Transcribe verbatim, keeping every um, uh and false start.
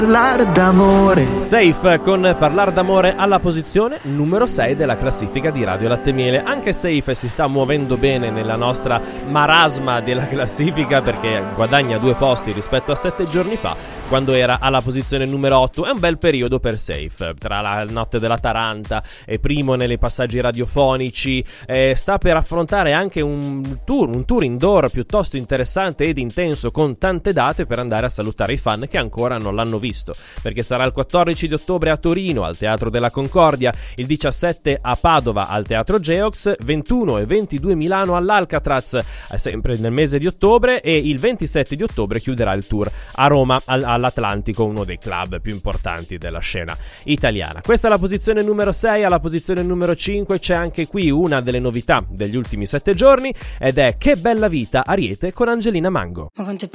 Parlare d'amore. Safe con Parlar d'amore alla posizione numero sei della classifica di Radio Latte Miele. Anche Safe si sta muovendo bene nella nostra marasma della classifica, perché guadagna due posti rispetto a sette giorni fa, quando era alla posizione numero otto. È un bel periodo per Safe, tra la notte della Taranta e primo nei passaggi radiofonici. Eh, sta per affrontare anche un tour, un tour indoor piuttosto interessante ed intenso, con tante date per andare a salutare i fan che ancora non l'hanno visto, perché sarà il quattordici di ottobre a Torino al Teatro della Concordia, il diciassette a Padova al Teatro Geox, ventuno e ventidue Milano all'Alcatraz sempre nel mese di ottobre, e il ventisette di ottobre chiuderà il tour a Roma al, all'Atlantico, uno dei club più importanti della scena italiana. Questa è la posizione numero sei. Alla posizione numero cinque c'è anche qui una delle novità degli ultimi sette giorni, ed è Che bella vita Ariete con Angelina Mango. Ma quanto è